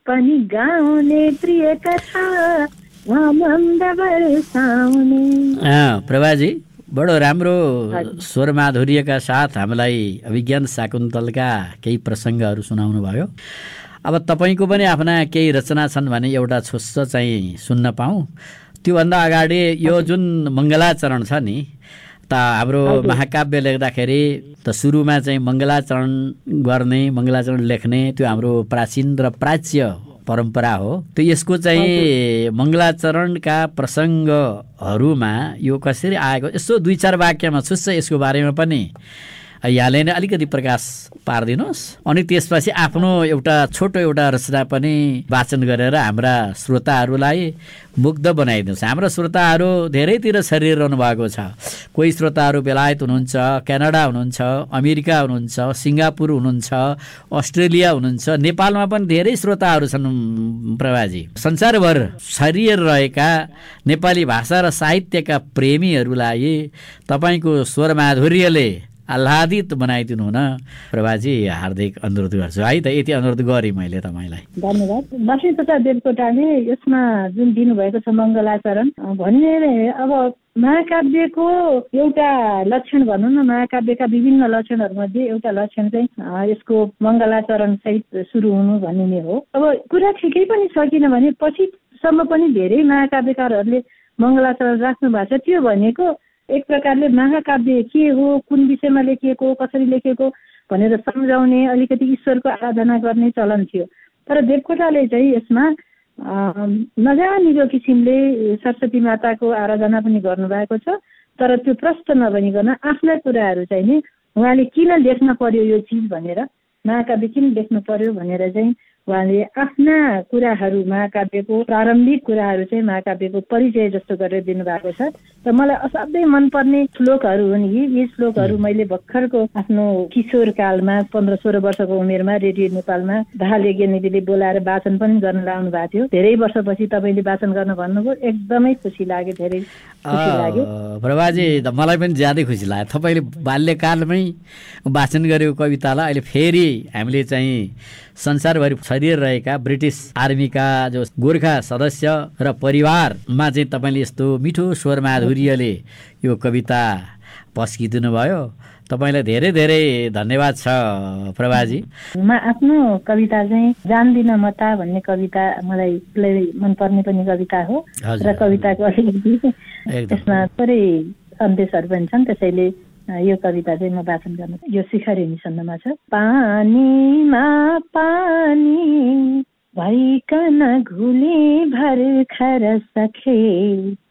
पनि गाउने प्रिय कथा मन्द वर्षाउने। प्रभाजी बडो राम्रो स्वर माधुर्यका साथ हामीलाई अभिज्ञान शाकुन्तलका केही प्रसङ्गहरू सुनाउनु भयो। अब तपाईँको पनि आफ्ना केही रचना छन् भने एउटा छोस्स चाहिँ सुन्न पाऊँ। त्योभन्दा अगाडि यो जुन मङ्गलाचरण छ नि त हाम्रो महाकाव्य लेख्दाखेरि त सुरुमा चाहिँ मङ्गलाचरण गर्ने मङ्गलाचरण लेख्ने त्यो हाम्रो प्राचीन र प्राच्य परम्परा हो। त्यो यसको चाहिँ मङ्गलाचरणका प्रसङ्गहरूमा यो कसरी आएको यसो 2-4 वाक्यमा छुस्छ यसको बारेमा पनि यहाँले नै अलिकति प्रकाश पारिदिनुहोस्। अनि त्यसपछि आफ्नो एउटा छोटो एउटा रचना पनि वाचन गरेर हाम्रा श्रोताहरूलाई मुग्ध बनाइदिनुहोस्। हाम्रा श्रोताहरू धेरैतिर छरिरहनु भएको छ। कोही श्रोताहरू बेलायत हुनुहुन्छ, क्यानाडा हुनुहुन्छ, अमेरिका हुनुहुन्छ, सिङ्गापुर हुनुहुन्छ, अस्ट्रेलिया हुनुहुन्छ, नेपालमा पनि धेरै श्रोताहरू छन् प्रभाजी। संसारभर छरिएर रहेका नेपाली भाषा र साहित्यका प्रेमीहरूलाई तपाईँको स्वर माधुर्यले आह्लादित बनाइदिनु हुन प्रभाजी हार्दिक अनुरोध गर्छु है त। यति अनुरोध गरेँ मैले तपाईँलाई। धन्यवाद। लक्ष्मीप्रसाद देवकोटाले यसमा जुन दिनुभएको छ मङ्गलाचरण भन्ने, अब महाकाव्यको एउटा लक्षण भनौँ न, महाकाव्यका विभिन्न लक्षणहरूमध्ये एउटा लक्षण चाहिँ यसको मङ्गलाचरण सहित सुरु हुनु भन्ने नै हो। अब कुरा ठिकै पनि छ, किनभने पछिसम्म पनि धेरै महाकाव्यकारहरूले मङ्गलाचरण राख्नु भएको छ। त्यो भनेको एक प्रकारले महाकाव्य के हो, कुन विषयमा लेखिएको, कसरी लेखिएको भनेर सम्झाउने, अलिकति ईश्वरको आराधना गर्ने चलन थियो। तर देवकोटाले चाहिँ यसमा नजानिको किसिमले सरस्वती माताको आराधना पनि गर्नुभएको छ। तर त्यो प्रश्न नभनिकन आफ्ना कुराहरू चाहिँ नि उहाँले किन लेख्न पर्यो यो चिज भनेर, महाकाव्य किन लेख्नु पर्यो भनेर चाहिँ उहाँले आफ्ना कुराहरू, महाकाव्यको प्रारम्भिक कुराहरू चाहिँ महाकाव्यको परिचय जस्तो गरेर दिनुभएको छ। र मलाई असाध्यै मनपर्ने श्लोकहरू हुन् यी श्लोकहरू। मैले भर्खरको आफ्नो किशोर कालमा 15-16 वर्षको उमेरमा रेडियो नेपालमा दाहाल यज्ञनिधिले बोलाएर वाचन पनि गर्न लाउनु भएको थियो। धेरै वर्षपछि तपाईँले वाचन गर्न भन्नुभयो, एकदमै खुसी लाग्यो, धेरै खुसी लाग्यो प्रभाजी। मलाई पनि ज्यादै खुसी लाग्यो तपाईँले बाल्यकालमै वाचन गरेको कवितालाई अहिले फेरि हामीले चाहिँ संसारभरि छरिएर रहेका ब्रिटिस आर्मीका जो गोर्खा सदस्य र परिवारमा चाहिँ तपाईँले यस्तो मिठो स्वर माधुर्यले यो कविता पस्किदिनु भयो। तपाईँलाई धेरै धेरै धन्यवाद छ प्रभाजी। म आफ्नो कविता चाहिँ जान्दिन म ता भन्ने कविता मलाई मनपर्ने पनि कविता हो र कविताको अलिकति यसमा थोरै सन्देशहरू पनि छन्। त्यसैले यो कविता चाहिँ म वाचन गर्नु, यो शिखरिणी छन्दमा छ। पानीमा पानी भइकन घुले भर्खर सखे,